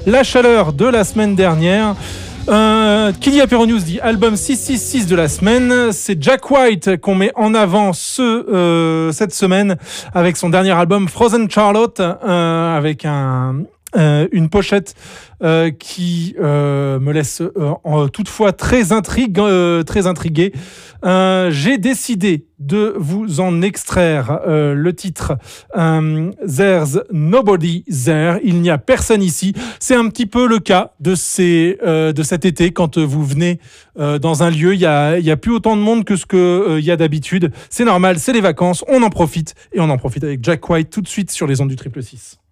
la chaleur de la semaine dernière. Kylian Apéro News dit album 666 de la semaine. C'est Jack White qu'on met en avant cette semaine avec son dernier album Frozen Charlotte, avec une pochette qui me laisse toutefois très intrigué. J'ai décidé de vous en extraire le titre There's Nobody There. Il n'y a personne ici. C'est un petit peu le cas de cet été quand vous venez dans un lieu. Il y a plus autant de monde que ce qu'il y a d'habitude. C'est normal, c'est les vacances. On en profite et on en profite avec Jack White tout de suite sur les ondes du 666.